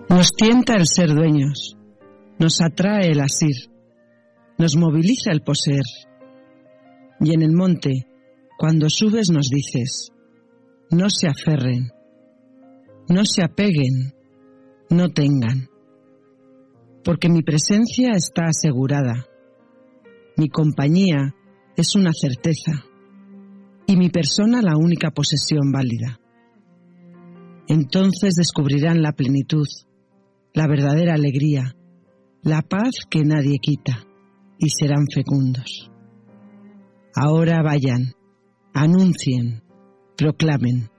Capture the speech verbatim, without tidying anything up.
Nos tienta el ser dueños, nos atrae el asir, nos moviliza el poseer. Y en el monte, cuando subes nos dices, no se aferren, no se apeguen, no tengan, porque mi presencia está asegurada, mi compañía es una certeza y mi persona la única posesión válida. Entonces descubrirán la plenitud, la verdadera alegría, la paz que nadie quita, y serán fecundos. Ahora vayan, anuncien, proclamen.